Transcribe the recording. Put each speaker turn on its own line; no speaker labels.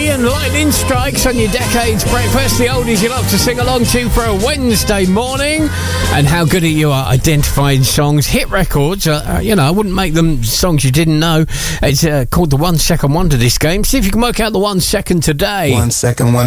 and Lightning Strikes on your Decades Breakfast, the oldies you love to sing along to for a Wednesday morning. And how good at you are identifying songs. Hit records, I wouldn't make them songs you didn't know. It's called the 1 Second Wonder, this game. See if you can work out the 1 second today.
1 second, 1